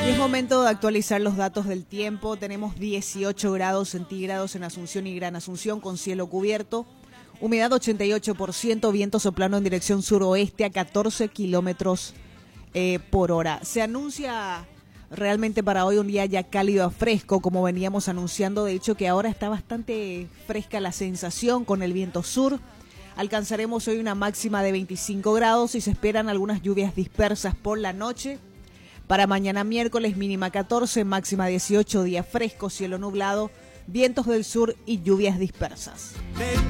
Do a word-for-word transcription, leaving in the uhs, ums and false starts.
Y es momento de actualizar los datos del tiempo. Tenemos dieciocho grados centígrados en Asunción y Gran Asunción con cielo cubierto. Humedad ochenta y ocho por ciento, viento soplando en dirección suroeste a catorce kilómetros eh, por hora. Se anuncia realmente para hoy un día ya cálido a fresco, como veníamos anunciando. De hecho que ahora está bastante fresca la sensación con el viento sur. Alcanzaremos hoy una máxima de veinticinco grados y se esperan algunas lluvias dispersas por la noche. Para mañana miércoles mínima catorce, máxima dieciocho, día fresco, cielo nublado, vientos del sur y lluvias dispersas.